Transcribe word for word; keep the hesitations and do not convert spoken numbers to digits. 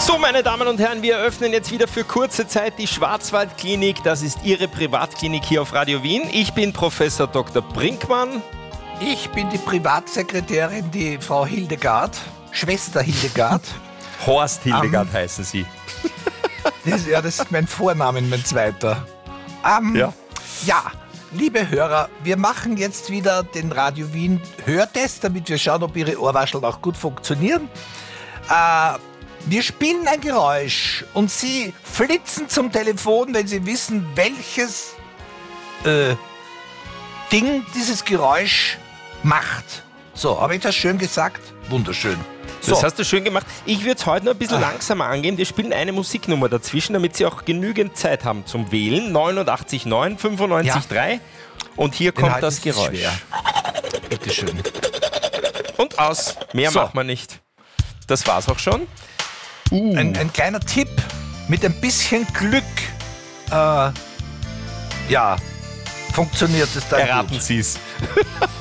So, meine Damen und Herren, wir eröffnen jetzt wieder für kurze Zeit die Schwarzwaldklinik. Das ist Ihre Privatklinik hier auf Radio Wien. Ich bin Professor Doktor Brinkmann. Ich bin die Privatsekretärin, die Frau Hildegard, Schwester Hildegard. Horst Hildegard um, heißen Sie. Das, ja, das ist mein Vorname, mein zweiter. Um, ja. Ja, liebe Hörer, wir machen jetzt wieder den Radio Wien Hörtest, damit wir schauen, ob Ihre Ohrwascheln auch gut funktionieren. Äh, wir spielen ein Geräusch und Sie flitzen zum Telefon, wenn Sie wissen, welches äh, Ding dieses Geräusch macht. So, habe ich das schön gesagt? Wunderschön. So. Das hast du schön gemacht. Ich würde es heute noch ein bisschen Ach. langsamer angehen. Wir spielen eine Musiknummer dazwischen, damit Sie auch genügend Zeit haben zum Wählen. neunundachtzig neun, fünfundneunzig drei. Ja. Und hier Den kommt halt das Geräusch. Schwer. Bitte schön. Und aus. Mehr So. macht man nicht. Das war's auch schon. Uh. Ein, ein kleiner Tipp. Mit ein bisschen Glück äh, ja, funktioniert es dann Erraten gut. Sie es.